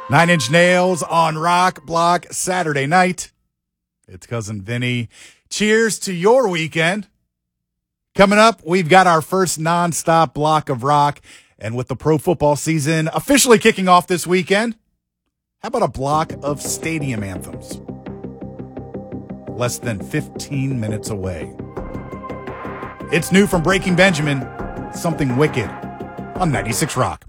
Nine Inch Nails on Rock Block Saturday night. It's Cousin Vinny. Cheers to your weekend. Coming up, we've got our first nonstop block of rock. And with the pro football season officially kicking off this weekend, how about a block of stadium anthems? Less than 15 minutes away. It's new from Breaking Benjamin, Something Wicked on 96 Rock.